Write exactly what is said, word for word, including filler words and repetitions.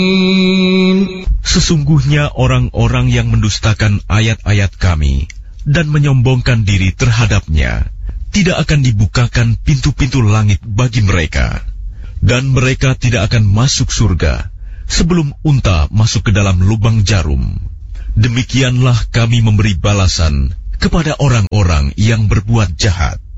Sesungguhnya orang-orang yang mendustakan ayat-ayat kami dan menyombongkan diri terhadapnya, tidak akan dibukakan pintu-pintu langit bagi mereka, dan mereka tidak akan masuk surga sebelum unta masuk ke dalam lubang jarum. Demikianlah kami memberi balasan kepada orang-orang yang berbuat jahat.